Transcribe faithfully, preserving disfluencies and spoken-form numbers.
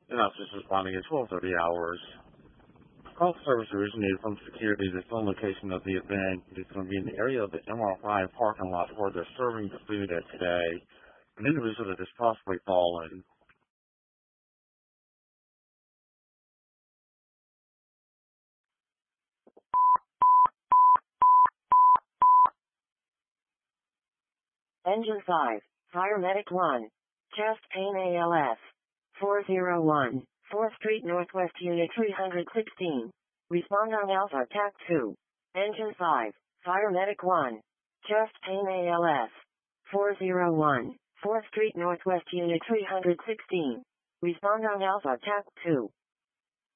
And I was just responding at twelve thirty hours. Call service originated from security. The phone location of the event is going to be in the area of the M R I parking lot where they're serving the food at today. An individual that has possibly fallen. Engine five, Fire Medic one, Chest Pain A L S, four oh one, fourth Street Northwest Unit three sixteen. Respond on Alpha T A C two. Engine five, Fire Medic one, Chest Pain A L S, four oh one, fourth Street Northwest Unit three sixteen. Respond on Alpha T A C two.